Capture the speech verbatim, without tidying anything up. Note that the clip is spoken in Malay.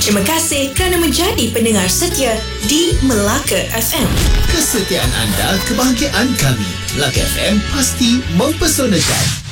Terima kasih kerana menjadi pendengar setia di Melaka F M. Kesetiaan anda, kebahagiaan kami. Melaka F M pasti mempesonakan.